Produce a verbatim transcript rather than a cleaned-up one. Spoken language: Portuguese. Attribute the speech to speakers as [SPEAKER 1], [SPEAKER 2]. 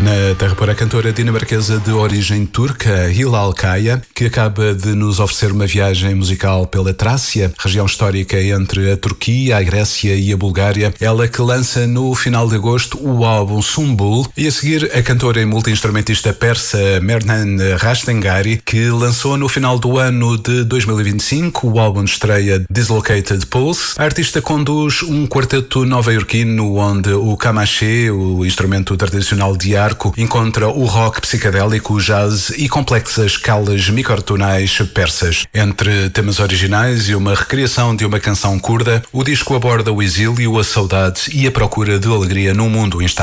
[SPEAKER 1] Na terra por a cantora dinamarquesa de origem turca, Hilal Kaya, que acaba de nos oferecer uma viagem musical pela Trácia, região histórica entre a Turquia, a Grécia e a Bulgária. Ela que lança no final de agosto o álbum Sumbul, e a seguir a cantora e multi-instrumentista persa Mernan Rastengari, que lançou no final do ano de dois mil e vinte e cinco o álbum de estreia Dislocated Pulse. A artista conduz um quarteto nova-iorquino onde o kamaché, o instrumento tradicional de arco, encontra o rock psicadélico, o jazz e complexas escalas microtonais persas. Entre temas originais e uma recriação de uma canção curda, o disco aborda o exílio, a saudade e a procura de alegria num mundo instável.